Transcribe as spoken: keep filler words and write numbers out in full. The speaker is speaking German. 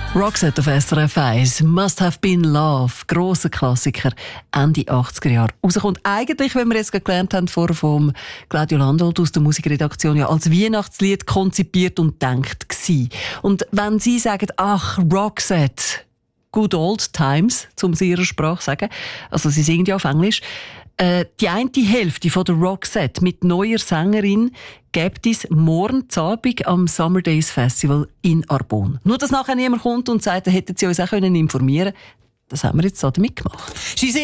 Roxette auf S R F eins, Must Have Been Love, grosser Klassiker, Ende achtziger Jahre. Rauskommt eigentlich, wenn wir jetzt gelernt haben, vorher vom Claudio Landolt aus der Musikredaktion, ja als Weihnachtslied konzipiert und gedacht gsi. Und wenn Sie sagen, ach, Roxette, good old times, zum sie ihrer Sprache sagen, also sie singen ja auf Englisch, äh, die eine Hälfte von der Roxette mit neuer Sängerin gibt es morgen Abend am Summer Days Festival in Arbon. Nur, dass nachher niemand kommt und sagt, da hätten sie uns auch informieren können. Das haben wir jetzt so damit gemacht.